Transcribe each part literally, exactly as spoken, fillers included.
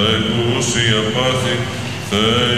Εκούσια πάθη, Θεέ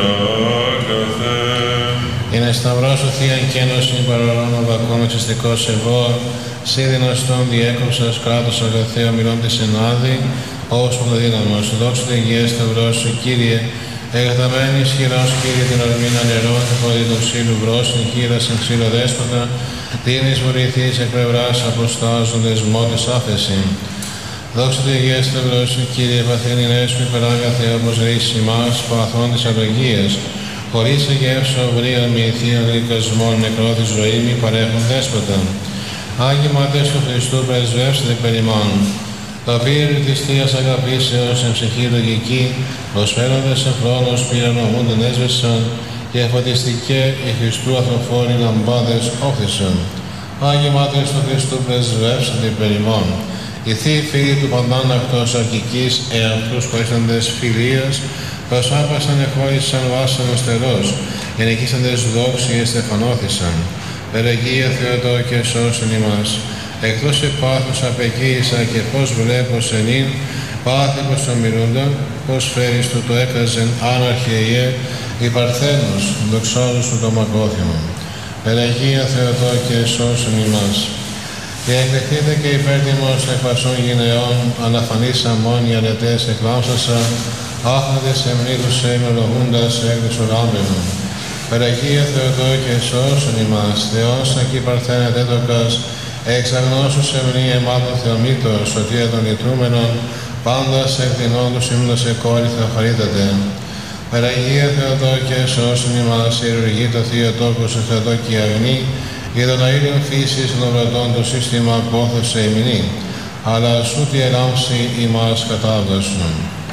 υπεράκαθε. Είναι σταυρός σου θεία κένωση παρορών οβακών εξιστικός εγώ, σύ δυναστόν διέκοψας κράτος αγαθέω μιλών της ενάδη, ως πρωτοδύναμος. Δόξα τω Υγιές σταυρός σου, Κύριε, εγκαταμένη ισχυρός, Κύριε, την ορμήνα νερών, χωρί το ξύλου βρός, την χείρα στην ξύλο δέσποτα, δίνεις βοηθείς εκ πλευράς αποστάζων δεσμότης άφεση. Δόξα τω Υγιές σταυρός σου, Κύριε, παθήνινές μου υπεράγαθε, όπως ρίσεις ημάς, παθών της αλογίας, χωρίς εγεύσω βρία μη θείων γλυκασμών, νεκρό τη ζωή μη παρέχουν δέσποτα. Άγιοι Μάτες του Χριστού πρεσβεύσετε περί ημών. Το πύρι της Θείας αγαπήσεως εν ψυχή λογική, προσφέροντας σε χρόνος πυρανομούντων έσβεσαν και φωτιστικέ οι Χριστού αθροφόροι λαμπάδες όφθησαν. Άγιοι Μάτες του Χριστού πρεσβεύσετε περί ημών. Οι θείοι φίλοι του παντάνακτος αρχικής εαυτούς χωρίσαντες φιλίας, προσάπασαν εχώρισαν βάσανο στερός, και νικήσαντες δόξη εστεφανώθησαν. Περαιγία Θεοτό και σώσον ημάς. Εκτός επάθους απεκοίησα και πώς βλέπω σενήν, πάθη προς τον μιλούντον, πώς φέρεις του το έκαζεν άναρχιε η Παρθένος, δοξόλους του το μακόθυμο. Περαιγία Θεοτό και σώσον ημάς. Και εκδεχτείτε και υπέρτιμος εκπασών γυναιών, αναφανείς αμών οι αρετές εκλάμψασα, άχνατες εμνίδους εμολογούντας έκδοσο λάμπρινον. Περαγία Θεοτό και σώσον ημάς, Θεός ακεί παρθένε τέτοκας, εξαγνώσους εμνή εμάτων θεομήτως, σωτία των λυτρούμενων, πάντας εκδεινών τους ύμνος σε κόρη θεοχαρίτατε. Περαγία Θεοτό και σώσον ημάς, ιερουργεί το θείο τόκο σου Θεοτό και η αγνή, για τον αήριον φύσης των βρατών το σύστημα απόθεσε ημινή, αλλά σου τη ελάμψη ημάς κατάβδωσον.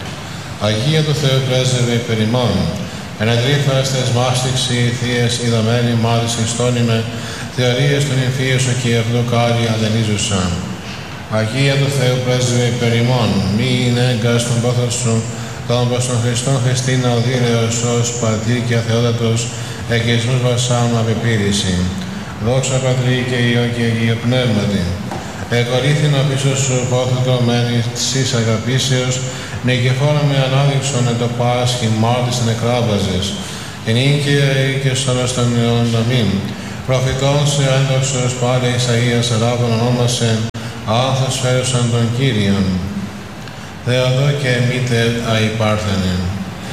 Αγία του Θεού πρέσβευε υπερ ημών, εναντρίφας τες μάστιξη θείες ειδαμένη μάλις ιστόνιμε, θεωρίες των εμφύων σου και αυτού κάλλη αδενίζουσαν. Αγία του Θεού πρέσβευε υπερ ημών, μη είναι έγκας των πόθων σου, τον προς τον Χριστόν Χριστίνα οδύρεως ως πατήρ και αθεότατος, εκεισμούς βασάνου απεπήρηση. Δόξα Πατρί και Υιό και Αγίο Πνεύματι. Εκορύθινα πίσω σου πόθου τρομένη της αγαπήσεως, νικηφόρα με ανάδειξον εν το Πάσχη μάρτης νεκράβαζες, εν ίκαια ή και σώρας των αιών αμήν. Προφητών σε έντοξος πάλι Ισαΐας ράβων ονόμασεν, άνθος φέρουσαν τον Κύριον. Θεοδό και μήτερ αϊπάρθενεν.